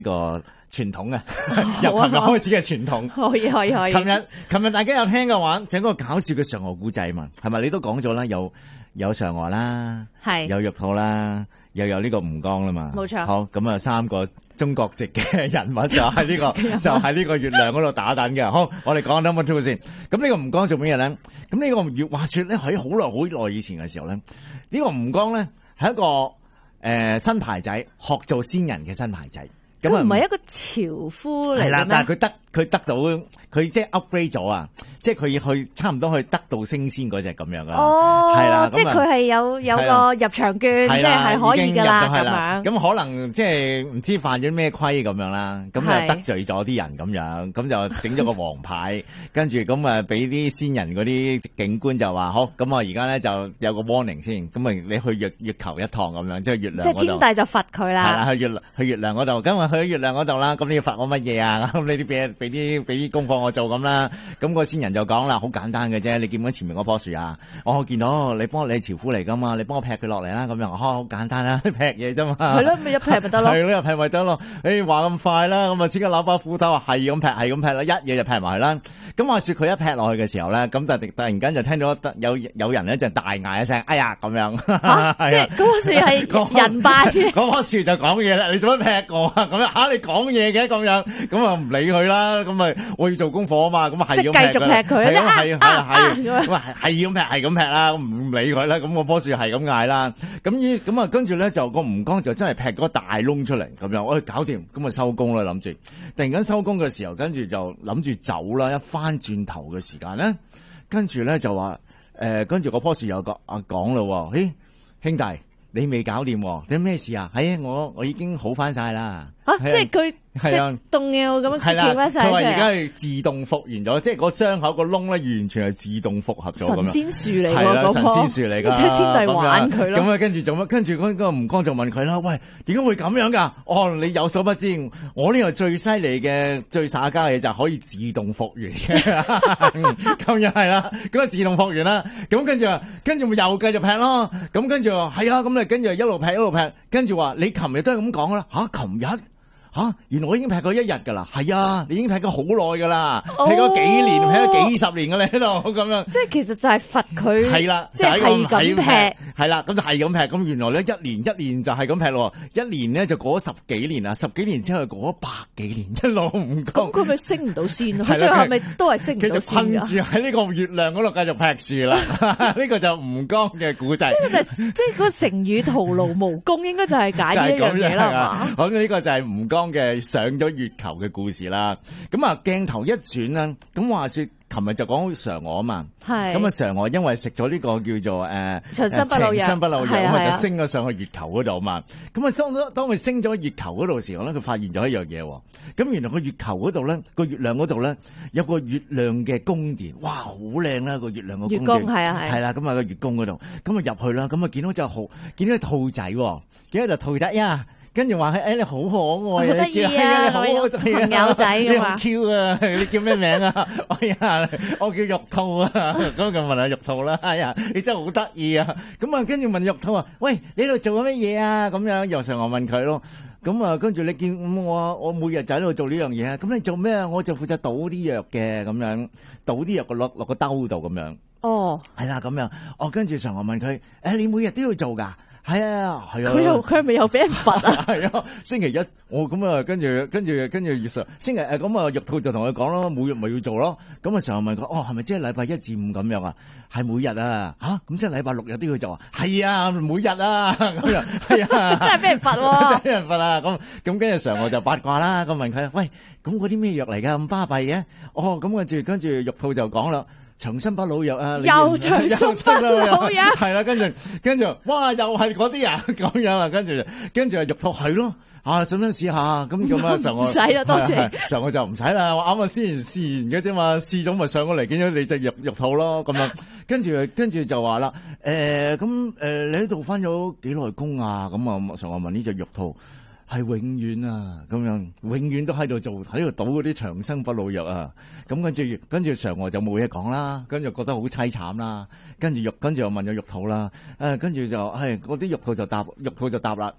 個傳統啊，由琴日開始嘅傳統。 可以。 琴日大家有聽嘅話，就係嗰個搞笑嘅嫦娥故仔嘛，係咪？你都講咗啦，有嫦娥啦， 係有玉兔啦，又有呢個吳剛啦嘛。 冇錯。 好，咁啊3個中國籍嘅人物就喺呢個月亮嗰度打等嘅。好，我哋講 number 2先。咁呢個吳剛做咩嘢咧？咁呢個話說咧，喺好耐以前嘅時候咧，呢個吳剛咧係一個新牌仔，學做仙人嘅新牌仔。 咁唔係一個樵夫嚟嘅咩？ 係啦，但係佢得到佢即係 upgrade 咗啊！即係佢去差唔多去得道升仙嗰隻咁樣啦。 哦， 係啦， 即係佢係有個入場券，即係可以㗎啦咁樣。 咁可能即係唔知犯咗咩規咁樣啦，咁就得罪咗啲人咁樣，咁就整咗個黃牌，跟住咁啊俾啲仙人嗰啲警官就話好，咁我而家咧就有個 warning 先，咁啊你去月球一趟咁樣，即係月亮嗰度。即係天帝就罰佢啦。 係啦，去月亮嗰度，咁啊去月亮嗰度啦，咁你要罰我乜嘢啊？咁你俾啲功課我做咁啦。咁個仙人就講啦，好簡單嘅啫，你見唔見前面嗰棵樹啊？我見到你係樵夫嚟噶嘛，你幫我劈佢落嚟啦，咁樣，好簡單啦，劈嘢啫嘛。 係咯，咪一劈咪得咯。 係咯，一劈咪得咯。話咁快啦，咁啊即刻攞把斧頭，係咁劈啦，一嘢就劈埋去啦。咁話說佢一劈落去嘅時候咧，咁突然間就聽到有人咧就大嗌一聲，哎呀咁樣。 即係嗰棵樹係人扮嘅。 嗰棵樹就講嘢啦，你做乜劈我啊？咁樣你講嘢嘅咁樣，咁啊唔理佢啦，咁咪我要做功課啊嘛，咁啊係咁繼續劈佢。 係咁劈啦，唔理佢啦，咁個棵樹係咁嗌啦，咁啊跟住咧就個吳剛就真係劈咗個大窿出嚟，咁樣我哋搞掂，咁啊收工啦諗住，突然間收工嘅時候，跟住就諗住走啦，一翻轉頭嘅時間咧，跟住咧就話跟住個棵樹有個講咯，兄弟你未搞掂，你咩事啊？我已經好翻晒啦， 即係佢。係啊，動搖咁樣跳翻晒出嚟。 佢話而家係自動復原咗，即係個傷口個窿咧，完全係自動復合咗咁樣。 神仙樹嚟㗎， 係啦，神仙樹嚟㗎。 即係天帝玩佢咯。 咁啊，跟住做乜？跟住嗰個吳剛就問佢啦：喂，點解會咁樣㗎？哦，你有所不知，我呢個最犀利嘅、最耍家嘅嘢就係可以自動復原嘅。咁又係啦，咁啊自動復原啦。咁跟住咪又繼續劈咯。咁跟住話係啊，咁你跟住一路劈，跟住話你琴日都係咁講啦。琴日？原來我已經劈過1日㗎啦，係啊，你已經劈過好耐㗎啦，劈過幾年，劈咗幾十年㗎啦喺度咁樣。 即係其實就係罰佢， 係啦， 即係咁劈， 係啦，咁就係咁劈。咁原來咧一年就係咁劈咯，一年咧就過咗10幾年啦，10幾年之後過咗100幾年，一路唔講。咁佢咪升唔到仙咯？佢最後咪都係升唔到仙㗎。 困住喺呢個月亮嗰度繼續劈樹啦。呢個就吳剛嘅古仔。 呢個就即係個成語徒勞無功，應該就係解呢一樣嘢啦嘛。 好，呢個就係吳剛嘅上咗月球嘅故事啦，咁啊鏡頭一轉啦，咁話說琴日就講嫦娥啊嘛，係咁啊嫦娥因為食咗呢個叫做長生不老藥， 咁啊就升咗上去月球嗰度嘛，咁啊當佢升咗月球嗰度嘅時候咧，佢發現咗一樣嘢，咁原來個月球嗰度咧，個月亮嗰度咧有個月亮嘅宮殿，哇好靚啦個月亮嘅宮殿，係啦，咁啊個月宮嗰度，咁啊入去啦，咁啊見到隻兔仔，見到隻兔仔呀。跟住話你好可愛， 好得意啊， 你好朋友仔你好 Q 啊，你叫咩名啊？哎呀，我叫玉兔啊，咁就問下玉兔啦。哎呀，你真係好得意啊！咁啊，跟住問玉兔啊，喂，你喺度做緊乜嘢啊？咁樣由嫦娥問佢咯。咁啊，跟住你見我每日就喺度做呢樣嘢啊。咁你做咩啊？我就負責倒啲藥嘅，咁樣倒啲藥落個兜度咁樣。哦，係啦，咁樣。跟住嫦娥問佢，你每日都要做㗎？係啊，係啊。佢係咪又俾人罰啊？ 係啊，星期一咁啊，跟住月上星期咁啊，玉兔就同佢講咯，每日咪要做咯。咁啊，嫦娥問佢，係咪即係禮拜1至5咁樣啊？係每日啊，咁即係禮拜6日都要做啊？係啊，每日啊，咁樣係啊， 真係俾人罰喎， 真係俾人罰啊！咁跟住嫦娥就八卦啦，咁問佢，喂，咁嗰啲咩藥嚟㗎？咁巴閉嘅？咁跟住玉兔就講啦。長生不老藥啊！ 又長生不老藥， 係啦，跟住，哇，又係嗰啲啊，咁樣啊，跟住玉兔係咯，想唔想試下？咁啊，嫦娥唔使啦，多謝。 嫦娥就唔使啦，我啱啱試完嘅啫嘛，試咗咪上過嚟，見到你隻玉兔咯，咁樣，跟住就話啦，你喺度翻咗幾耐工啊？咁啊，嫦娥問呢隻玉兔。係永遠啊，咁樣永遠都喺度做，喺度賭嗰啲長生不老藥啊。咁跟住嫦娥就冇嘢講啦，跟住覺得好凄慘啦。跟住又問咗玉兔啦，跟住就嗰啲玉兔就答啦。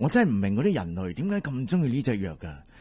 我真係唔明嗰啲人類點解咁中意呢隻藥㗎。